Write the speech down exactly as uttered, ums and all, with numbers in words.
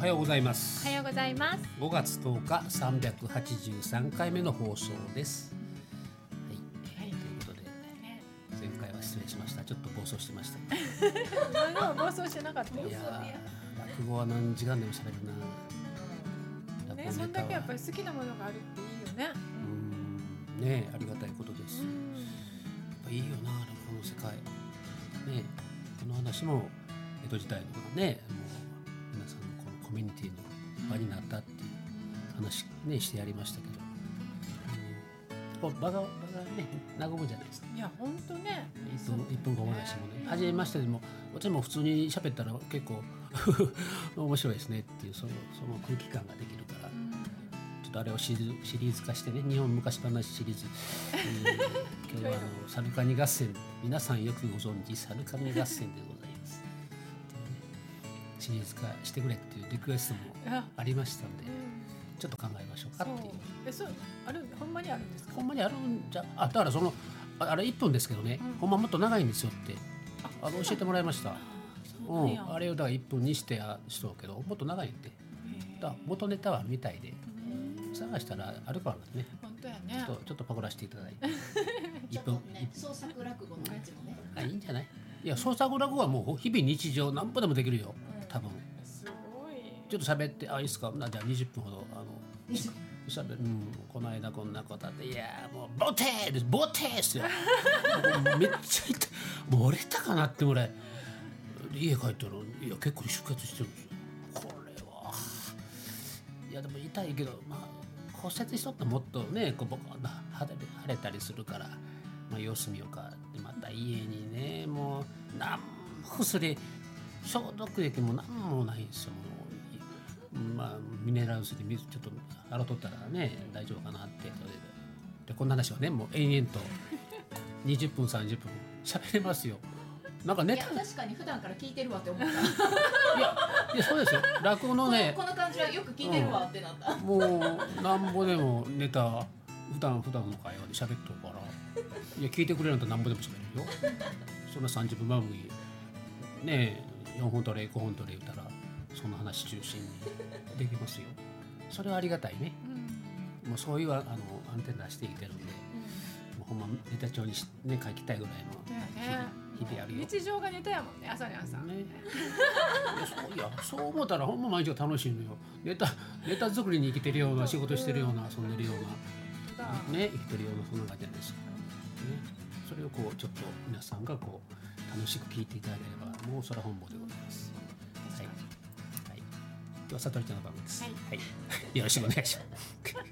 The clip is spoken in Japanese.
はようございます。 おはようございます。 ごがつとおかさんびゃくはちじゅうさんかいめの放送です。はい、はい、ということで、ね、前回は失礼しました。ちょっと暴走してました。 でも暴走してなかったよ。 いや落語は何時間でも喋るな。 ね、そんだけやっぱり好きなものがあるっていいよね。 うん、ね、ありがたいことです。やっぱいいよな、落語の世界。ね、この話も江戸時代のね、もう皆さんのこのコミュニティの場になったっていう話ねしてやりましたけど、うん、場が場がね和むじゃないですか。 いや本当ね。 一分一分ご話もね、初めましてでも私も普通に喋ったら結構面白いですねっていうそのその空気感ができるから、ちょっとあれをシリーズシリーズ化してね、日本昔話シリーズ、うん、今日はあのサルカニ合戦、皆さんよくご存知サルカニ合戦でございます。シリーズ化してくれっていうリクエストもありましたので、ちょっと考えましょうかっていう。 え、そうあるほんまにあるんですか？ ほんまにあるんじゃ、あ、だからそのあれいっぷんですけどね、うん、ほんまもっと長いんですよってあの教えてもらいました。うん、あれをだからいっぷんにしてやしとうけどもっと長いんで、だから元ネタはみたいで探したらあるからね。 本当やね。 ちょっとちょっとパクらせていただいていっぷんね、創作落語のやつもね。 あ、いいんじゃない？いや創作落語はもう日々日常何歩でもできるよ。多分すごい。 ちょっと喋ってあいいですか？じゃあにじゅっぷんほどあのしゃべる、うん、この間こんなことあっていやもうボテーですボテーですよめっちゃ痛い、もう折れたかなってぐらい家帰ったらいや結構出血してるんですよ。これはいやでも痛いけど、まあ、骨折しとったらもっとねこう僕は腫れ、腫れたりするから、まあ、様子見ようかってまた家にねもう何も薬消毒液も何もないんですよ。まあ、ミネラル水で水ちょっと洗っとったらね大丈夫かなってそれで、でこんな話をねもう延々とにじゅっぷんさんじゅっぷん喋れますよ。なんかネタいや確かに普段から聞いてるわって思ったいやいやそうですよ落語のねこの、この感じはよく聞いてるわってなった、 うん、もうなんぼでもネタ普段普段の会話で喋っとるからいや聞いてくれるんだったらなんぼでも喋れるよそんなさんじゅっぷん番組ねよんほん取れごほん取れ言ったらその話中心にできますよ。それはありがたいね、うん、もうそういうあのアンテナしていけるんで、うん、もうほんまネタ帳に、ね、書きたいぐらいの日々あるよ。 日常がネタやもんね朝に朝、ね、 いやそういやそう思ったらほんま毎日が楽しいのよ。ネタネタ作りに生きてるような仕事してるような遊んでるような、ね、生きてるようなそんな感じじゃないですか、ね、それをこうちょっと皆さんがこう楽しく聞いていただければもうそれは本望でございます。はい、はい、今日はさとりちゃんの番組です、はいはい、よろしくお願いします